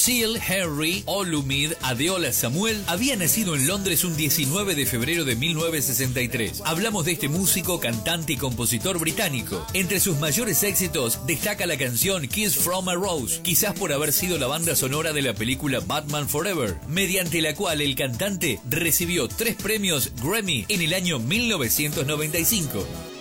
Seal Henry Olumide Adeola Samuel había nacido en Londres un 19 de febrero de 1963. Hablamos de este músico, cantante y compositor británico. Entre sus mayores éxitos destaca la canción Kiss from a Rose, quizás por haber sido la banda sonora de la película Batman Forever, mediante la cual el cantante recibió 3 premios Grammy en el año 1995.